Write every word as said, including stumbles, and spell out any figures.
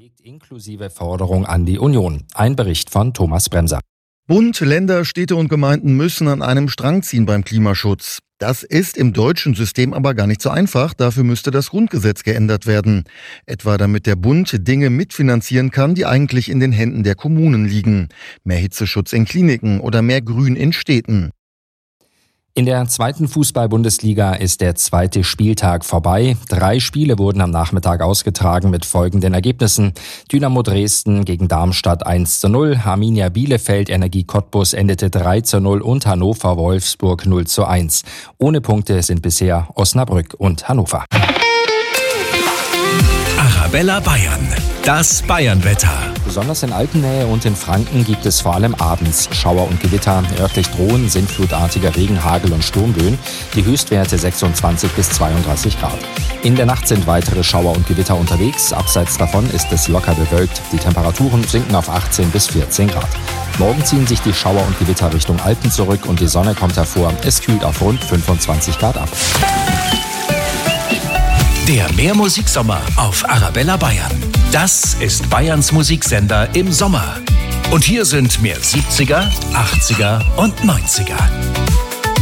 vorgelegt, inklusive Forderung an die Union. Ein Bericht von Thomas Bremser. Bund, Länder, Städte und Gemeinden müssen an einem Strang ziehen beim Klimaschutz. Das ist im deutschen System aber gar nicht so einfach. Dafür müsste das Grundgesetz geändert werden. Etwa damit der Bund Dinge mitfinanzieren kann, die eigentlich in den Händen der Kommunen liegen. Mehr Hitzeschutz in Kliniken oder mehr Grün in Städten. In der zweiten Fußball-Bundesliga ist der zweite Spieltag vorbei. Drei Spiele wurden am Nachmittag ausgetragen mit folgenden Ergebnissen. Dynamo Dresden gegen Darmstadt eins zu null, Arminia Bielefeld Energie Cottbus endete drei zu null und Hannover Wolfsburg null zu eins. Ohne Punkte sind bisher Osnabrück und Hannover. Arabella Bayern, das Bayernwetter. Besonders in Alpennähe und in Franken gibt es vor allem abends Schauer und Gewitter. Örtlich drohen sintflutartige Regen, Hagel und Sturmböen. Die Höchstwerte sechsundzwanzig bis zweiunddreißig Grad. In der Nacht sind weitere Schauer und Gewitter unterwegs. Abseits davon ist es locker bewölkt. Die Temperaturen sinken auf achtzehn bis vierzehn Grad. Morgen ziehen sich die Schauer und Gewitter Richtung Alpen zurück und die Sonne kommt hervor. Es kühlt auf rund fünfundzwanzig Grad ab. Der Mehrmusiksommer auf Arabella Bayern. Das ist Bayerns Musiksender im Sommer. Und hier sind mehr siebziger, achtziger und neunziger.